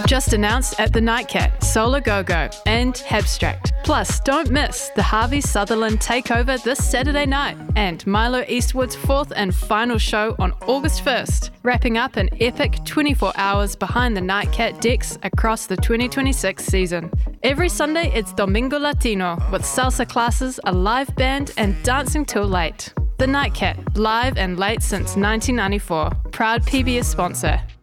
Just announced at the Nightcat, Solar Go-Go, and Abstract. Plus, don't miss the Harvey Sutherland Takeover this Saturday night and Milo Eastwood's fourth and final show on August 1st, wrapping up an epic 24 hours behind the Nightcat decks across the 2026 season. Every Sunday, it's Domingo Latino with salsa classes, a live band, and dancing till late. The Nightcat, live and late since 1994. Proud PBS sponsor.